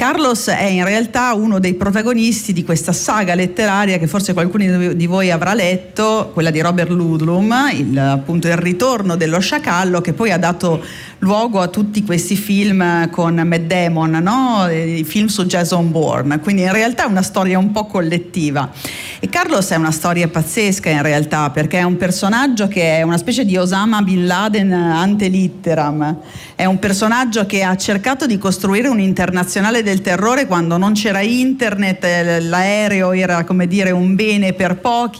Carlos è in realtà uno dei protagonisti di questa saga letteraria che forse qualcuno di voi avrà letto, quella di Robert Ludlum, appunto il ritorno dello sciacallo, che poi ha dato luogo a tutti questi film con Matt Damon, no? I film su Jason Bourne, quindi in realtà è una storia un po' collettiva. E Carlos è una storia pazzesca in realtà, perché è un personaggio che è una specie di Osama Bin Laden ante litteram, è un personaggio che ha cercato di costruire un'internazionale del terrore quando non c'era internet, l'aereo era, come dire, un bene per pochi,